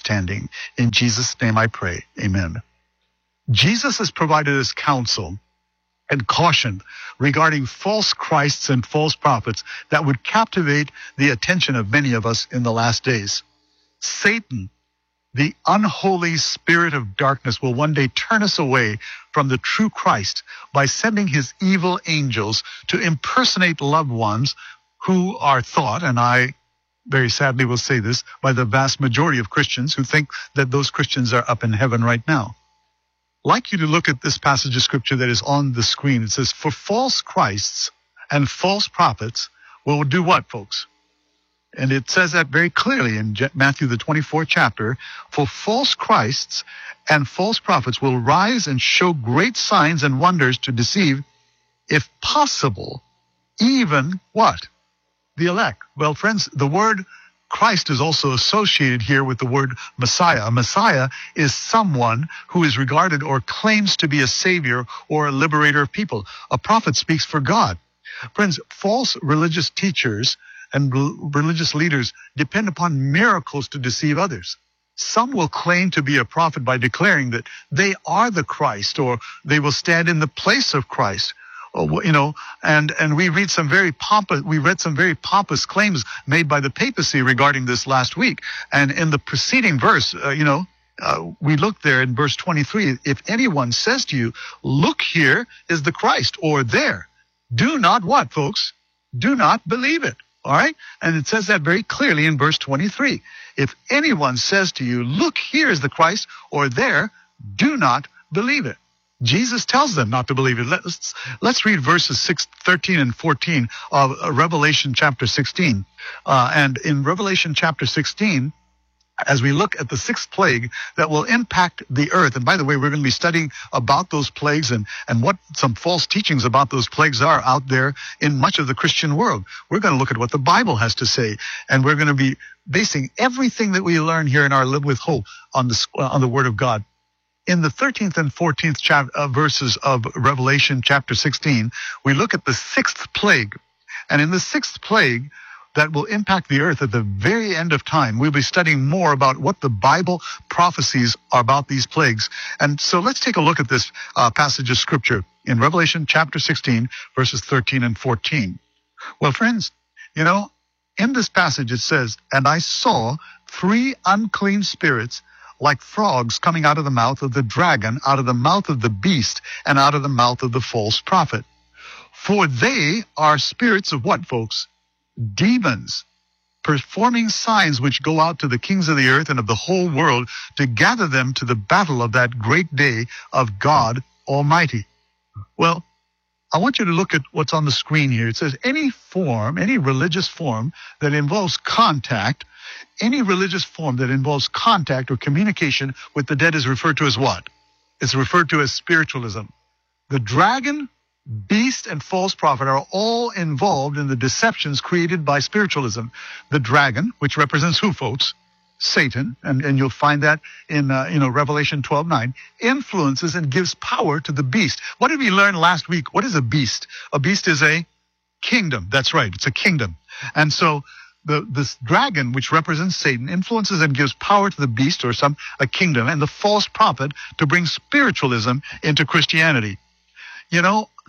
understanding. In Jesus' name I pray. Amen. Jesus has provided us counsel and caution regarding false Christs and false prophets that would captivate the attention of many of us in the last days. Satan, the unholy spirit of darkness, will one day turn us away from the true Christ by sending his evil angels to impersonate loved ones who are thought, and I very sadly will say this, by the vast majority of Christians who think that those Christians are up in heaven right now. I'd like you to look at this passage of scripture that is on the screen. It says, for false Christs and false prophets will do what, folks? And it says that very clearly in Matthew, the 24th chapter. For false Christs and false prophets will rise and show great signs and wonders to deceive, if possible, even what? The elect. Well, friends, the word Christ is also associated here with the word Messiah. A Messiah is someone who is regarded or claims to be a savior or a liberator of people. A prophet speaks for God. Friends, false religious teachers and religious leaders depend upon miracles to deceive others. Some will claim to be a prophet by declaring that they are the Christ, or they will stand in the place of Christ. And we read some very pompous claims made by the papacy regarding this last week. And in the preceding verse, we look there in verse 23. If anyone says to you, look, here is the Christ, or there, do not what, folks? Do not believe it. All right? And it says that very clearly in verse 23. If anyone says to you, look, here is the Christ, or there, do not believe it. Jesus tells them not to believe it. Let's read verses 13 and 14 of Revelation chapter 16. And in Revelation chapter 16, as we look at the sixth plague that will impact the earth, and by the way, we're going to be studying about those plagues and what some false teachings about those plagues are out there in much of the Christian world. We're going to look at what the Bible has to say, and we're going to be basing everything that we learn here in our Live with Hope on the Word of God. In the 13th and 14th verses of Revelation chapter 16, we look at the sixth plague. And in the sixth plague that will impact the earth at the very end of time, we'll be studying more about what the Bible prophecies are about these plagues. And so let's take a look at this passage of scripture in Revelation chapter 16, verses 13 and 14. Well, friends, in this passage it says, and I saw 3 unclean spirits like frogs coming out of the mouth of the dragon, out of the mouth of the beast, and out of the mouth of the false prophet. For they are spirits of what, folks? Demons, performing signs which go out to the kings of the earth and of the whole world to gather them to the battle of that great day of God Almighty. Well, I want you to look at what's on the screen here. It says any religious form that involves contact, any religious form that involves contact or communication with the dead is referred to as what? It's referred to as spiritualism. The dragon, beast, and false prophet are all involved in the deceptions created by spiritualism. The dragon, which represents who, folks? Satan, and you'll find that in Revelation 12:9, influences and gives power to the beast. What did we learn last week? What is a beast? A beast is a kingdom. That's right, it's a kingdom. And so this dragon, which represents Satan, influences and gives power to the beast, or a kingdom, and the false prophet to bring spiritualism into Christianity. In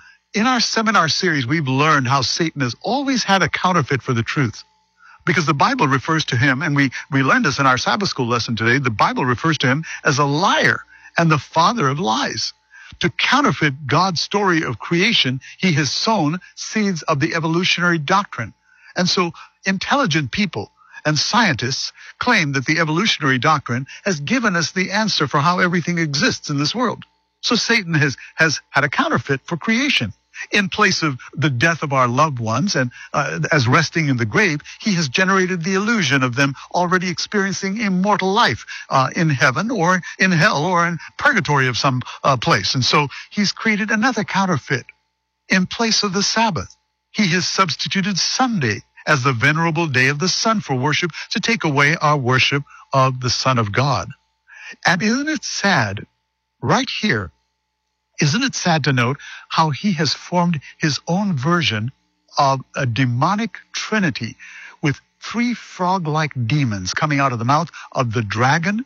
our seminar series, we've learned how Satan has always had a counterfeit for the truth. Because the Bible refers to him, and we learned this in our Sabbath school lesson today, the Bible refers to him as a liar and the father of lies. To counterfeit God's story of creation, he has sown seeds of the evolutionary doctrine. And so intelligent people and scientists claim that the evolutionary doctrine has given us the answer for how everything exists in this world. So Satan has had a counterfeit for creation. In place of the death of our loved ones and as resting in the grave, he has generated the illusion of them already experiencing immortal life in heaven or in hell or in purgatory of some place. And so he's created another counterfeit. In place of the Sabbath, he has substituted Sunday as the venerable day of the sun for worship to take away our worship of the Son of God. And isn't it sad, right here, isn't it sad to note how he has formed his own version of a demonic trinity with 3 frog-like demons coming out of the mouth of the dragon,